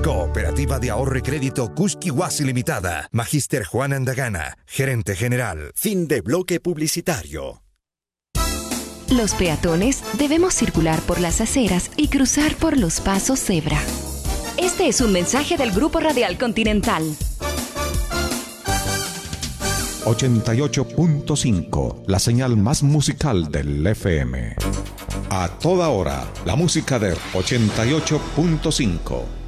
Cooperativa de Ahorro y Crédito Cusquihuasi Limitada. Magíster Juan Andagana, gerente general. Fin de bloque publicitario. Los peatones debemos circular por las aceras y cruzar por los pasos cebra. Este es un mensaje del Grupo Radial Continental. 88.5, la señal más musical del FM. A toda hora, la música de 88.5.